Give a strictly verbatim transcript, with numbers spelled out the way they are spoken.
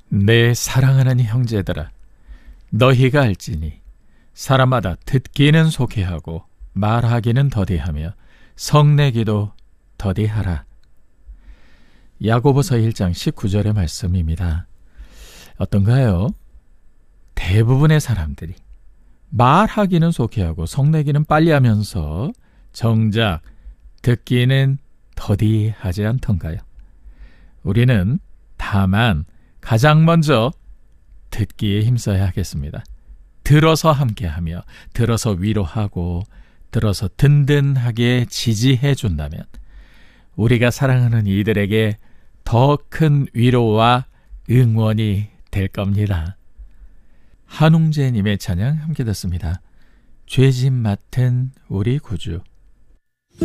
내 사랑하는 형제들아, 너희가 알지니 사람마다 듣기는 속히하고 말하기는 더디하며 성내기도 더디하라. 야고보서 일 장 십구 절의 말씀입니다. 어떤가요? 대부분의 사람들이 말하기는 속히하고 성내기는 빨리 하면서 정작 듣기는 더디하지 않던가요? 우리는 다만 가장 먼저 듣기에 힘써야 하겠습니다. 들어서 함께하며 들어서 위로하고 들어서 든든하게 지지해 준다면 우리가 사랑하는 이들에게 더 큰 위로와 응원이 될 겁니다. 한웅재님의 찬양 함께 듣습니다. 죄짐 맡은 우리 구주.